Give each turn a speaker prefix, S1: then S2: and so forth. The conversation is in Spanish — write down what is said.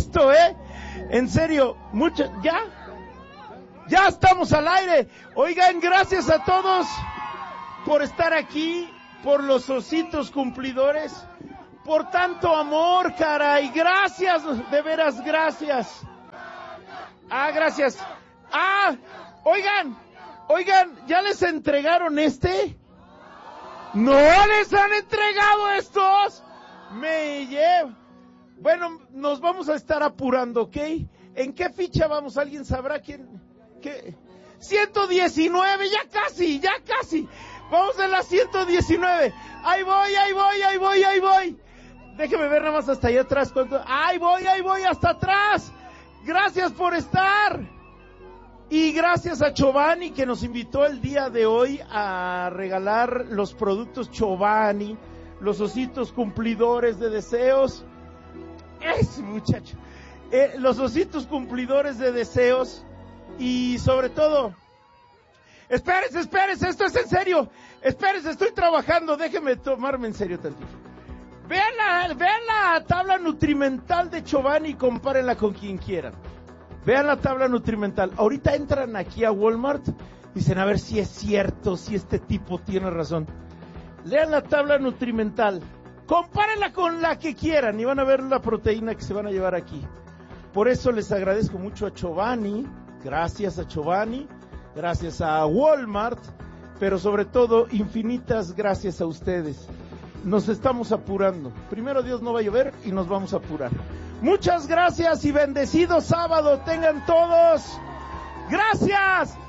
S1: gusto, en serio, mucho, ya estamos al aire. Oigan, gracias a todos por estar aquí, por los ositos cumplidores, por tanto amor, caray, gracias, de veras, gracias. Gracias. Oigan, ¿ya les entregaron este? ¿No les han entregado estos? Me llevo. Bueno, nos vamos a estar apurando, ¿ok? ¿En qué ficha vamos? ¿Alguien sabrá quién? ¿Qué? 119, ya casi. Vamos en la 119. Ahí voy. Déjeme ver nada más hasta allá atrás. ¿Cuánto? Ahí voy, hasta atrás. Gracias por estar. Y gracias a Chobani que nos invitó el día de hoy a regalar los productos Chobani, los ositos cumplidores de deseos. Ese muchacho. Los ositos cumplidores de deseos. Y sobre todo, espérese, esto es en serio. Espérese, estoy trabajando, déjeme tomarme en serio tantito. Vean la tabla nutrimental de Chobani y compárenla con quien quieran. Vean la tabla nutrimental. Ahorita entran aquí a Walmart y dicen a ver si es cierto, si este tipo tiene razón. Lean la tabla nutrimental, compárenla con la que quieran y van a ver la proteína que se van a llevar aquí. Por eso les agradezco mucho a Chobani, gracias a Chobani, gracias a Walmart, pero sobre todo infinitas gracias a ustedes. Nos estamos apurando. Primero Dios, no va a llover y nos vamos a apurar. Muchas gracias y bendecido sábado tengan todos. Gracias.